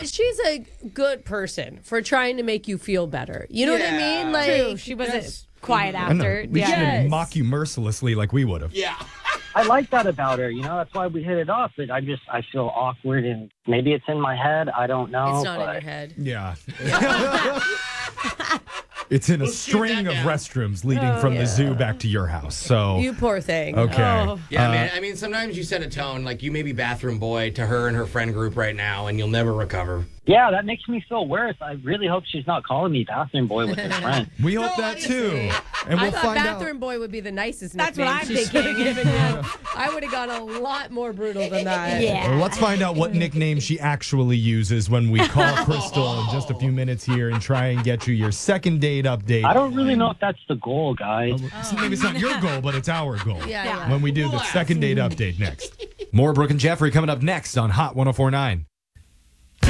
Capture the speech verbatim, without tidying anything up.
she's a good person for trying to make you feel better. You know Yeah. what I mean? Like, True. She wasn't Yes. quiet I know. after. We Yeah. shouldn't Yes. mock you mercilessly like we would have. Yeah. I like that about her. You know, that's why we hit it off. But I just, I feel awkward, and maybe it's in my head. I don't know. it's not but in your head. Yeah. It's in a We'll shoot string that of down. restrooms leading Oh, from yeah. the zoo back to your house. So, You poor thing. okay. Oh. Yeah, Uh, man. I mean, sometimes you set a tone, like you may be bathroom boy to her and her friend group right now, and you'll never recover. Yeah, that makes me feel worse. I really hope she's not calling me bathroom boy with her friend. We hope No, that I too. And I we'll thought find bathroom out. boy would be the nicest That's nickname what I'm she should have thinking. given you. I would have gone a lot more brutal than that. Yeah. Well, let's find out what nickname she actually uses when we call Crystal in just a few minutes here and try and get you your second date update. I don't really know if that's the goal, guys. So maybe it's not your goal, but it's our goal. Yeah, Yeah. yeah. When we do the Relax. second date update next. More Brooke and Jeffrey coming up next on Hot ten forty-nine.